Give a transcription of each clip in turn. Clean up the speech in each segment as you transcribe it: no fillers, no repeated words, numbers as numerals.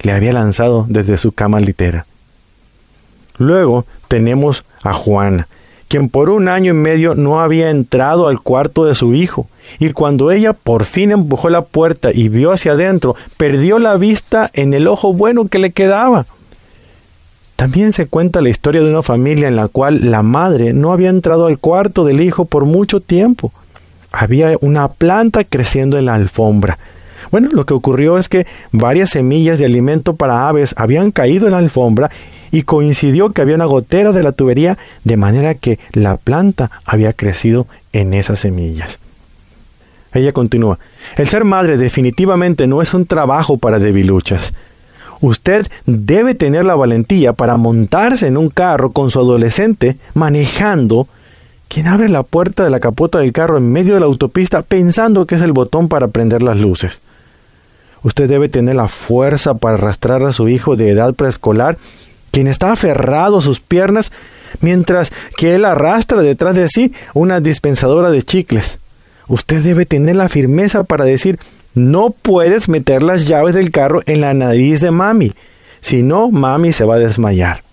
le había lanzado desde su cama litera. Luego tenemos a Juana, quien por 1 año y medio no había entrado al cuarto de su hijo, y cuando ella por fin empujó la puerta y vio hacia adentro, perdió la vista en el ojo bueno que le quedaba. También se cuenta la historia de una familia en la cual la madre no había entrado al cuarto del hijo por mucho tiempo. Había una planta creciendo en la alfombra. Bueno, lo que ocurrió es que varias semillas de alimento para aves habían caído en la alfombra y coincidió que había una gotera de la tubería, de manera que la planta había crecido en esas semillas. Ella continúa: el ser madre definitivamente no es un trabajo para debiluchas. Usted debe tener la valentía para montarse en un carro con su adolescente manejando, quien abre la puerta de la capota del carro en medio de la autopista pensando que es el botón para prender las luces. Usted debe tener la fuerza para arrastrar a su hijo de edad preescolar, quien está aferrado a sus piernas, mientras que él arrastra detrás de sí una dispensadora de chicles. Usted debe tener la firmeza para decir: no puedes meter las llaves del carro en la nariz de mami, si no, mami se va a desmayar.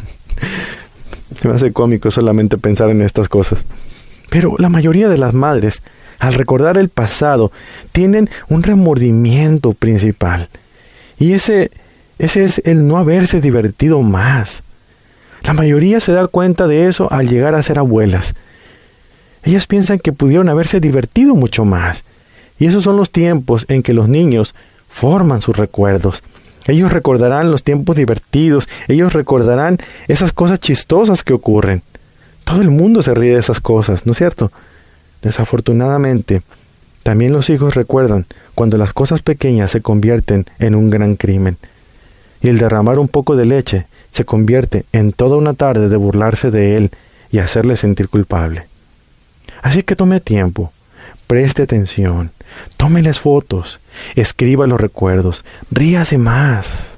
Me hace cómico solamente pensar en estas cosas. Pero la mayoría de las madres, al recordar el pasado, tienen un remordimiento principal. Y ese es el no haberse divertido más. La mayoría se da cuenta de eso al llegar a ser abuelas. Ellas piensan que pudieron haberse divertido mucho más. Y esos son los tiempos en que los niños forman sus recuerdos. Ellos recordarán los tiempos divertidos. Ellos recordarán esas cosas chistosas que ocurren. Todo el mundo se ríe de esas cosas, ¿no es cierto? Desafortunadamente, también los hijos recuerdan cuando las cosas pequeñas se convierten en un gran crimen. Y el derramar un poco de leche se convierte en toda una tarde de burlarse de él y hacerle sentir culpable. Así que tome tiempo, preste atención, tómeles fotos, escriba los recuerdos, ríase más.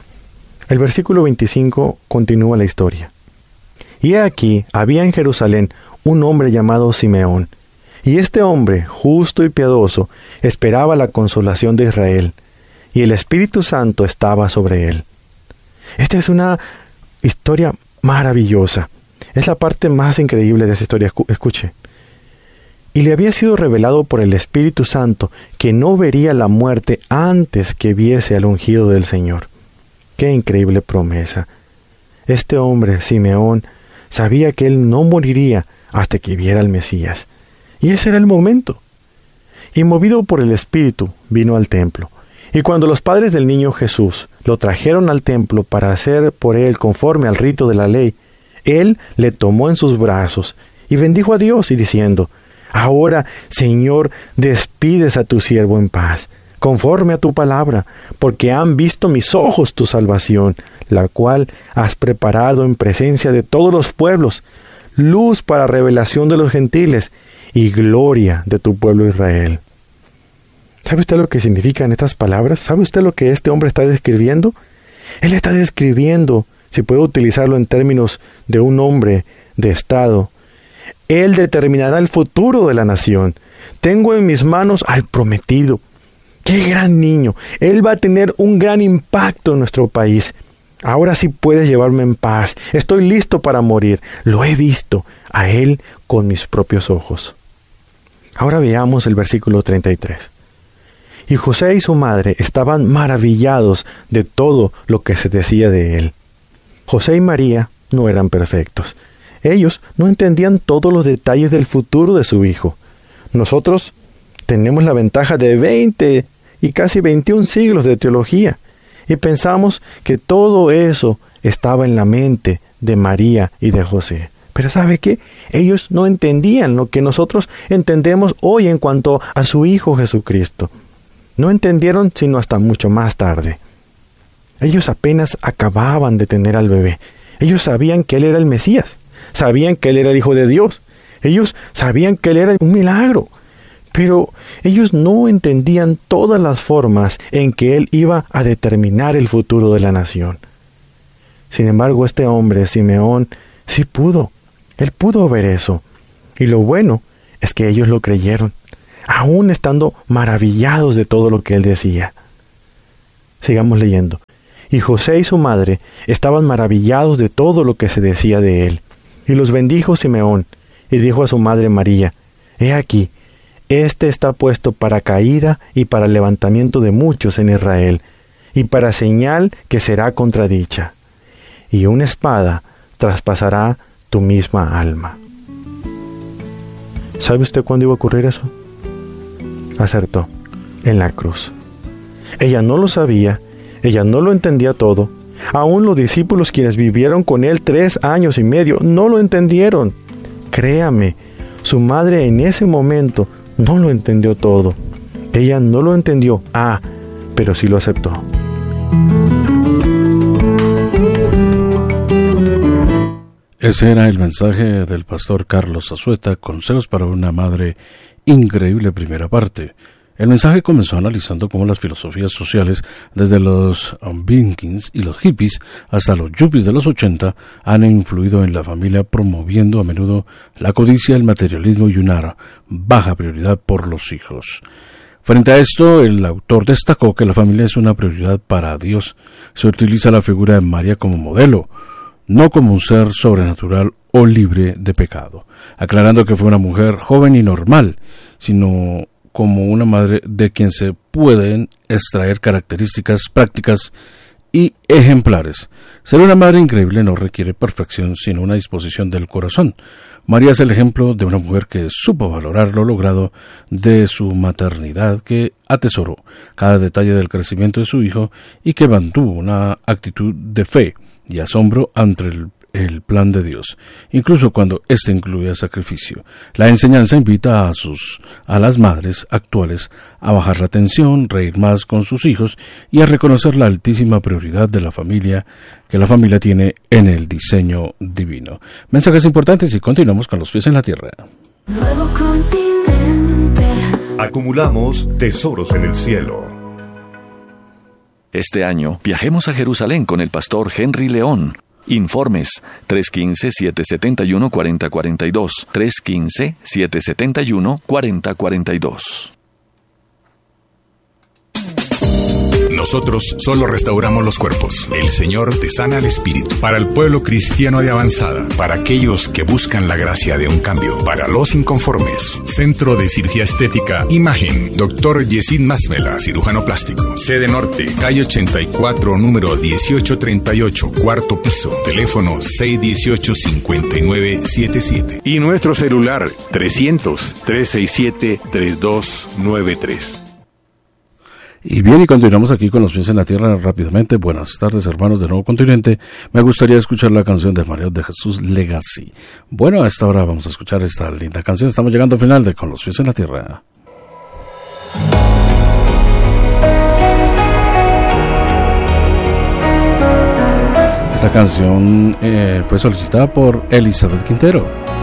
El versículo 25 continúa la historia. Y he aquí, había en Jerusalén un hombre llamado Simeón, y este hombre, justo y piadoso, esperaba la consolación de Israel, y el Espíritu Santo estaba sobre él. Esta es una historia maravillosa. Es la parte más increíble de esa historia. Escuche. Y le había sido revelado por el Espíritu Santo que no vería la muerte antes que viese al ungido del Señor. ¡Qué increíble promesa! Este hombre, Simeón, sabía que él no moriría hasta que viera al Mesías. Y ese era el momento. Y movido por el Espíritu, vino al templo. Y cuando los padres del niño Jesús lo trajeron al templo para hacer por él conforme al rito de la ley, él le tomó en sus brazos y bendijo a Dios y diciendo: Ahora, Señor, despides a tu siervo en paz, conforme a tu palabra, porque han visto mis ojos tu salvación, la cual has preparado en presencia de todos los pueblos, luz para revelación de los gentiles y gloria de tu pueblo Israel. ¿Sabe usted lo que significan estas palabras? ¿Sabe usted lo que este hombre está describiendo? Él está describiendo, si puedo utilizarlo en términos de un hombre de Estado, él determinará el futuro de la nación. Tengo en mis manos al prometido. ¡Qué gran niño! Él va a tener un gran impacto en nuestro país. Ahora sí puedes llevarme en paz. Estoy listo para morir. Lo he visto a él con mis propios ojos. Ahora veamos el versículo 33. Y José y su madre estaban maravillados de todo lo que se decía de él. José y María no eran perfectos. Ellos no entendían todos los detalles del futuro de su hijo. Nosotros tenemos la ventaja de 20 y casi 21 siglos de teología, y pensamos que todo eso estaba en la mente de María y de José. Pero ¿sabe qué? Ellos no entendían lo que nosotros entendemos hoy en cuanto a su Hijo Jesucristo. No entendieron sino hasta mucho más tarde. Ellos apenas acababan de tener al bebé. Ellos sabían que Él era el Mesías. Sabían que Él era el Hijo de Dios. Ellos sabían que Él era un milagro. Pero ellos no entendían todas las formas en que Él iba a determinar el futuro de la nación. Sin embargo, este hombre, Simeón, sí pudo. Él pudo ver eso. Y lo bueno es que ellos lo creyeron, aún estando maravillados de todo lo que Él decía. Sigamos leyendo. Y José y su madre estaban maravillados de todo lo que se decía de él. Y los bendijo Simeón, y dijo a su madre María: He aquí, este está puesto para caída y para levantamiento de muchos en Israel, y para señal que será contradicha. Y una espada traspasará tu misma alma. ¿Sabe usted cuándo iba a ocurrir eso? Acertó, en la cruz. Ella no lo sabía, ella no lo entendía todo. Aún los discípulos, quienes vivieron con él 3 años y medio, no lo entendieron. Créame, su madre en ese momento no lo entendió todo. Ella no lo entendió, pero sí lo aceptó. Ese era el mensaje del pastor Carlos Azueta, Consejos para una madre increíble, primera parte. El mensaje comenzó analizando cómo las filosofías sociales, desde los Vikings y los hippies hasta los yuppies de los 80, han influido en la familia, promoviendo a menudo la codicia, el materialismo y una baja prioridad por los hijos. Frente a esto, el autor destacó que la familia es una prioridad para Dios. Se utiliza la figura de María como modelo, no como un ser sobrenatural o libre de pecado, aclarando que fue una mujer joven y normal, sino como una madre de quien se pueden extraer características prácticas y ejemplares. Ser una madre increíble no requiere perfección, sino una disposición del corazón. María es el ejemplo de una mujer que supo valorar lo logrado de su maternidad, que atesoró cada detalle del crecimiento de su hijo y que mantuvo una actitud de fe y asombro ante el plan de Dios, incluso cuando éste incluía sacrificio. La enseñanza invita a las madres actuales a bajar la tensión, reír más con sus hijos y a reconocer la altísima prioridad de la familia que la familia tiene en el diseño divino. Mensajes importantes y continuamos con los pies en la tierra. Nuevo continente. Acumulamos tesoros en el cielo. Este año viajemos a Jerusalén con el pastor Henry León. Informes 315-771-4042, 315-771-4042. Nosotros solo restauramos los cuerpos. El Señor te sana el espíritu. Para el pueblo cristiano de avanzada, para aquellos que buscan la gracia de un cambio, para los inconformes. Centro de Cirugía Estética Imagen. Dr. Yesid Masmela, cirujano plástico. Sede Norte, calle 84, número 1838, cuarto piso. Teléfono 618-5977. Y nuestro celular 300-367-3293. Y bien, y continuamos aquí con los pies en la tierra rápidamente. Buenas tardes, hermanos de Nuevo Continente. Me gustaría escuchar la canción de María de Jesús, Legacy. Bueno, a esta hora vamos a escuchar esta linda canción. Estamos llegando al final de Con los pies en la tierra. Esta canción fue solicitada por Elizabeth Quintero.